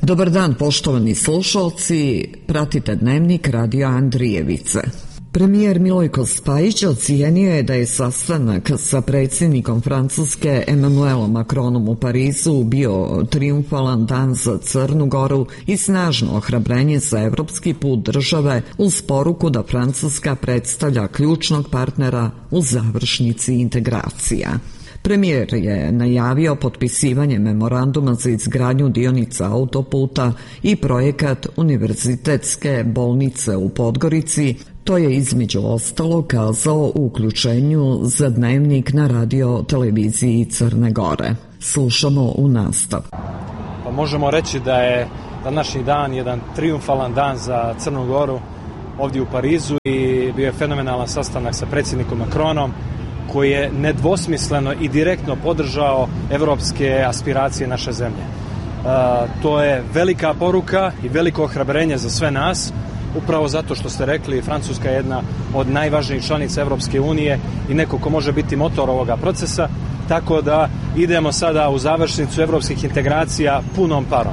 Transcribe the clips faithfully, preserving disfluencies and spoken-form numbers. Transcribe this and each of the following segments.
Dobar dan, poštovani slušalci, pratite Dnevnik Radio Andrijevice. Premijer Milojko Spajić ocijenio je da je sastanak sa predsjednikom Francuske Emmanuelom Macronom u Parizu bio trijumfalan dan za Crnu Goru i snažno ohrabrenje za evropski put države uz poruku da Francuska predstavlja ključnog partnera u završnici integracija. Premijer je najavio potpisivanje memoranduma za izgradnju dionica autoputa i projekat Univerzitetske bolnice u Podgorici. To je između ostalo kazao u uključenju za Dnevnik na radio televiziji Crne Gore. Slušamo u nastavku. Pa možemo reći da je današnji dan jedan trijumfalan dan za Crnu Goru ovdje u Parizu i bio je fenomenalan sastanak sa predsjednikom Macronom koji je nedvosmisleno i direktno podržao evropske aspiracije naše zemlje. E, to je velika poruka i veliko ohrabrenje za sve nas, upravo zato što ste rekli, Francuska je jedna od najvažnijih članica Evropske unije i neko ko može biti motor ovoga procesa, tako da idemo sada u završnicu evropskih integracija punom parom.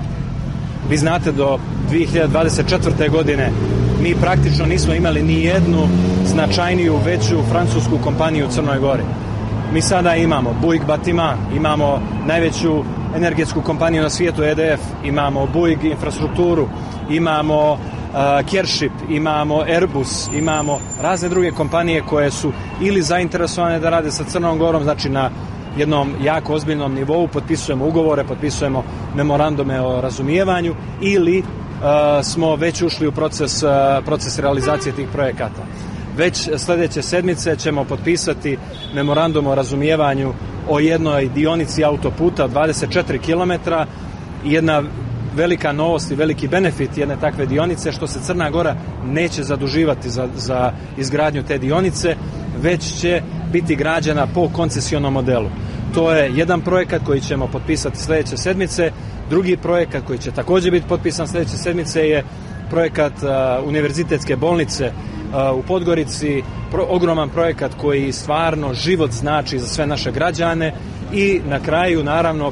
Vi znate, do dvije hiljade dvadeset četvrte. godine mi praktično nismo imali ni jednu značajniju, veću francusku kompaniju u Crnoj Gori. Mi sada imamo Bouygues Bâtiment, imamo najveću energetsku kompaniju na svijetu E D F, imamo Bouygues infrastrukturu, imamo uh, Kership, imamo Airbus, imamo razne druge kompanije koje su ili zainteresovane da rade sa Crnom Gorom, znači na jednom jako ozbiljnom nivou, potpisujemo ugovore, potpisujemo memorandume o razumijevanju ili uh, smo već ušli u proces, uh, proces realizacije tih projekata. Već sljedeće sedmice ćemo potpisati memorandum o razumijevanju o jednoj dionici autoputa dvadeset četiri kilometra. Jedna velika novost i veliki benefit jedne takve dionice što se Crna Gora neće zaduživati za, za izgradnju te dionice, već će biti građena po koncesionom modelu. To je jedan projekat koji ćemo potpisati sljedeće sedmice. Drugi projekat koji će također biti potpisan sljedeće sedmice je projekat uh, Univerzitetske bolnice uh, u Podgorici, pro, ogroman projekat koji stvarno život znači za sve naše građane. I na kraju, naravno,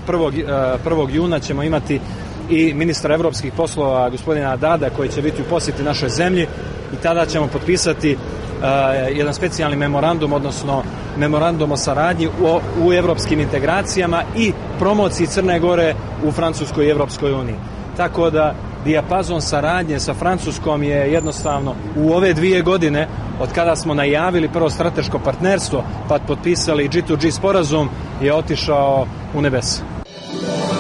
prvog juna ćemo imati i ministra evropskih poslova gospodina Dada koji će biti u posjeti našoj zemlji i tada ćemo potpisati uh, jedan specijalni memorandum, odnosno memorandum o saradnji u, u evropskim integracijama i promociji Crne Gore u Francuskoj i Evropskoj uniji. Tako da dijapazon saradnje sa Francuskom je jednostavno u ove dvije godine od kada smo najavili prvo strateško partnerstvo pa potpisali G to G sporazum je otišao u nebesa.